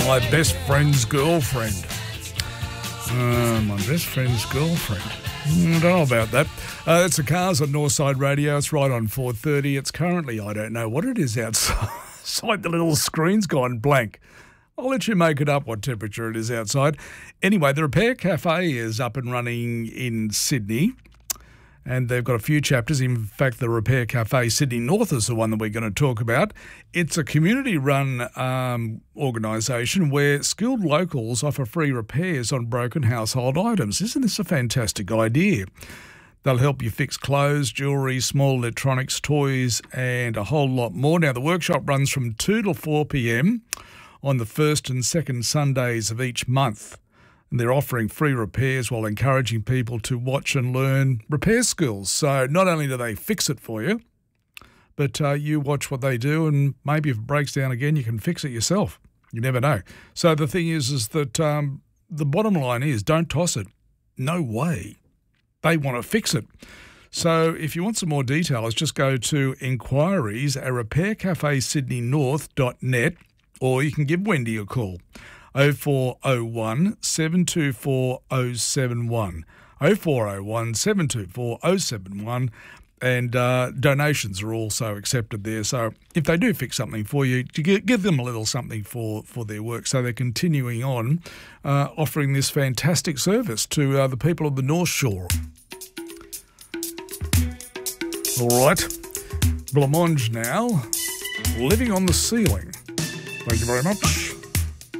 My best friend's girlfriend. My best friend's girlfriend. I don't know about that. It's the Cars on Northside Radio. It's right on 4:30. It's currently, I don't know what it is outside. The little screen's gone blank. I'll let you make it up what temperature it is outside. Anyway, the Repair Cafe is up and running in Sydney. And they've got a few chapters. In fact, the Repair Cafe Sydney North is the one that we're going to talk about. It's a community-run organisation where skilled locals offer free repairs on broken household items. Isn't this a fantastic idea? They'll help you fix clothes, jewellery, small electronics, toys and a whole lot more. Now, the workshop runs from 2 till 4 p.m. on the first and second Sundays of each month. And they're offering free repairs while encouraging people to watch and learn repair skills. So not only do they fix it for you, but you watch what they do, and maybe if it breaks down again, you can fix it yourself. You never know. So the thing is that the bottom line is don't toss it. No way. They want to fix it. So if you want some more details, just go to inquiries@repaircafesydneynorth.net, or you can give Wendy a call. 0401 724 071. 0401 724 071. And donations are also accepted there. So if they do fix something for you, give them a little something for their work. So they're continuing on offering this fantastic service to the people of the North Shore. All right. Blancmange now. Living on the Ceiling. Thank you very much.